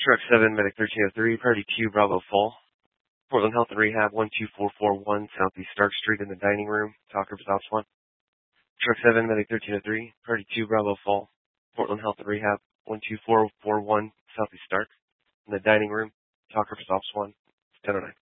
Truck 7, Medic 1303, Priority 2, Bravo Fall. Portland Health and Rehab 12441, Southeast Stark Street in the dining room. Talker stops 1. Truck 7, Medic 1303, Priority 2, Bravo Fall. Portland Health and Rehab 12441, Southeast Stark in the dining room. Talker stops 1. 1009.